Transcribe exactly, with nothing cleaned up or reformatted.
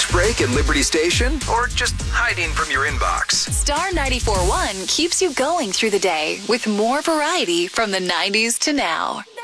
lunch break at Liberty Station, or just hiding from your inbox? Star ninety-four point one keeps you going through the day with more variety from the nineties to now.